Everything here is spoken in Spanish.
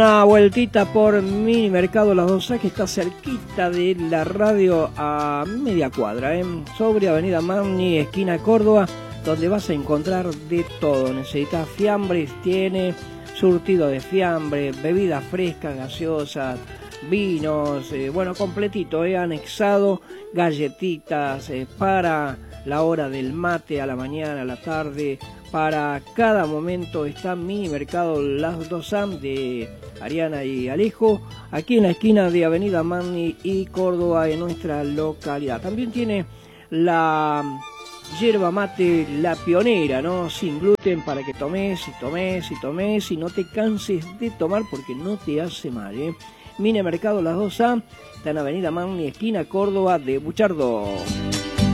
Una vueltita por Mini Mercado Las Dos A, que está cerquita de la radio a media cuadra, sobre Avenida Magni, esquina Córdoba, donde vas a encontrar de todo. Necesitas fiambres, tiene surtido de fiambre, bebidas frescas, gaseosas, vinos, bueno, completito, anexado, galletitas para la hora del mate, a la mañana, a la tarde, para cada momento. Está Mini Mercado Las Dos A de Ariana y Alejo, aquí en la esquina de Avenida Magni y Córdoba, en nuestra localidad. También tiene la yerba mate La Pionera, ¿no? Sin gluten, para que tomes y tomes y tomes y no te canses de tomar, porque no te hace mal, Mini Mercado Las Dos A está en Avenida Magni, esquina Córdoba de Buchardo.